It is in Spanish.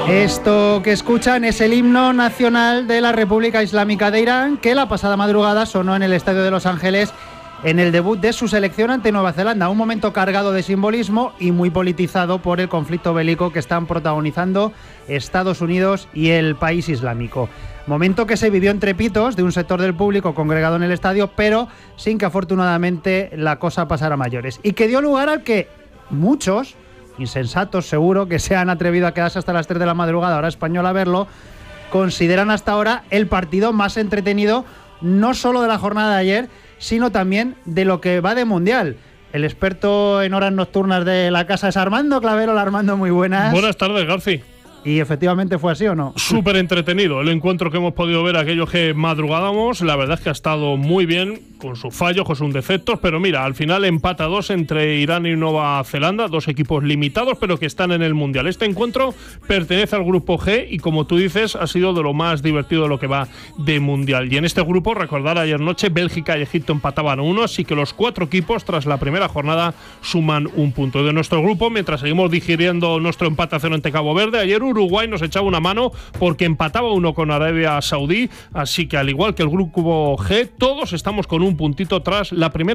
Esto que escuchan es el himno nacional de la República Islámica de Irán, que la pasada madrugada sonó en el Estadio de Los Ángeles en el debut de su selección ante Nueva Zelanda. Un momento cargado de simbolismo y muy politizado por el conflicto bélico que están protagonizando Estados Unidos y el país islámico. Momento que se vivió entre pitos de un sector del público congregado en el estadio, pero sin que afortunadamente la cosa pasara a mayores. Y que dio lugar al que muchos, insensatos seguro, que se han atrevido a quedarse hasta las 3 de la madrugada, hora española, a verlo, consideran hasta ahora el partido más entretenido, no solo de la jornada de ayer, sino también de lo que va de Mundial. El experto en horas nocturnas de la casa es Armando Clavero. Hola, Armando, muy buenas. Buenas tardes, Garci. ¿Y efectivamente fue así o no? Súper entretenido el encuentro que hemos podido ver, aquellos que madrugábamos. La verdad es que ha estado muy bien, con sus fallos, con sus defectos, pero mira, al final empata 2 entre Irán y Nueva Zelanda, dos equipos limitados, pero que están en el Mundial. Este encuentro pertenece al grupo G y, como tú dices, ha sido de lo más divertido de lo que va de Mundial. Y en este grupo, recordar, ayer noche Bélgica y Egipto empataban 1, así que los 4 equipos, tras la primera jornada, suman un punto. De nuestro grupo, mientras seguimos digiriendo nuestro empate a 0 ante Cabo Verde, ayer Uruguay nos echaba una mano porque empataba 1 con Arabia Saudí, así que al igual que el grupo G, todos estamos con un puntito tras la primera